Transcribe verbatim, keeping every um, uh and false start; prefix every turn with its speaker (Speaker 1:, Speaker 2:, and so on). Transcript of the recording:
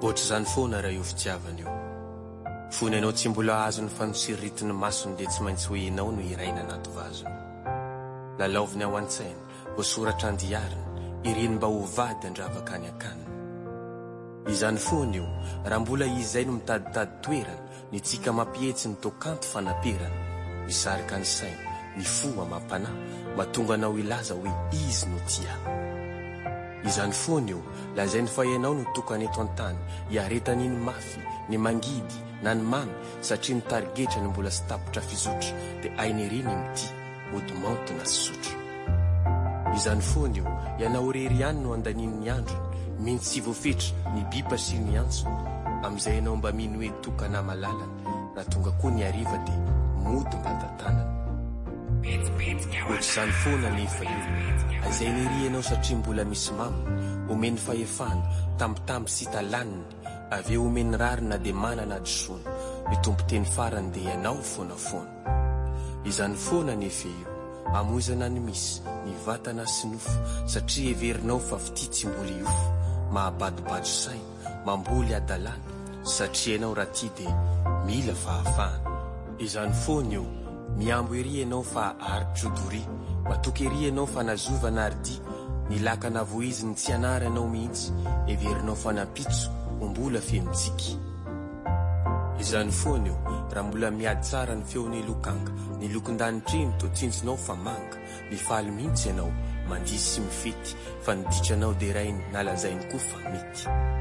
Speaker 1: Ohatr'izany foana raha io fitiavana io. Fony ianao tsy mbola azo ny fanosiriritiny masony dia tsy maintsy ho ianao no iraina anaty vazony. Lalaoviny ao an-tsainy, voasoratra andiariny, iriny mba ho vady andravaka any akaniny. Izany foana io, raha mbola izay no mitaditady toerana, ny tsika mampihetsy ny tokanto fanapirana, misarika ny saina, ny fo amam-panahy, mahatonga anao ilaza hoe izy no tia. Izany foana io, lazainy fa ianao no tokana eto an-tany, hiaretan'iny mafy, ny mangidy, na ny mamy, satria ny tarigetra ny mbola sy tapotra fizotra, dia ainy ireny mity, ody na sotra. Izany foana io, ianao rery ihany no andanin'ny androny, mintsy sy voafetra, ny bipa sy ny antso, amizay ianao mba mino hoe tokana malalana, raha tonga koa ny ariva dia mody mba tantanana. Ohatr'izany foana nefa io, azay niry ianao satria mbola misy mamy, omeny fahefana, tambitamby sy talaniny, avy eo omeny rarina dia manana adosona, mitompo teny farany dia ianao foana foana. Izany foana nefa io, amoizana ny misy, ny vatana sy nofo, satria everinao fa fity tsy mboly iofo, mahabadibady saina, mamboly adalana, satria ianao raha ty dia mila fahafahana. Izany foana io, miambo ery ianao fa aritrodori, matoky ery ianao fa nazovana ardi, ny lakana voiziny tsy anara ianao mihitsy, everinao fa napitso, mbola fenontsiky. Izany foana io, raha mbola miady tsara ny feon'ny lokanga, ny lokon-danitriny to tsinjonao fa manga, mifaly mihitsy ianao, mandisy sy mifety, fa niditranao dia rainy nalazainy koa fa mety.